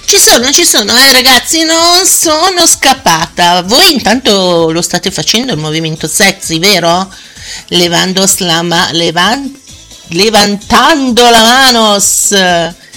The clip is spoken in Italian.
Ci sono, ragazzi, non sono scappata. Voi intanto lo state facendo il movimento sexy, vero? Levando levantando la manos.